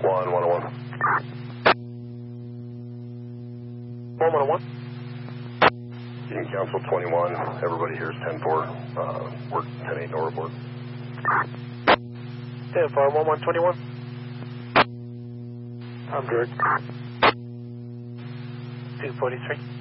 101. 101. You can cancel 21. Everybody here is 10-4. We're 10-8, no report. 10-4, 1121. I'm direct. 243.